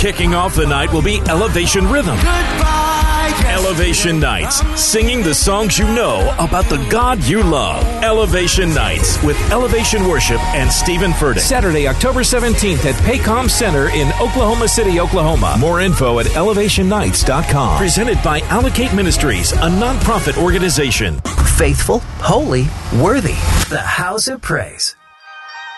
Kicking off the night will be Elevation Rhythm. Elevation Nights, singing the songs you know about the God you love. Elevation Nights with Elevation Worship and Stephen Furtick. Saturday, October 17th at Paycom Center in Oklahoma City, Oklahoma. More info at elevationnights.com. Presented by Allocate Ministries, a nonprofit organization. Faithful, holy, worthy. The House of Praise.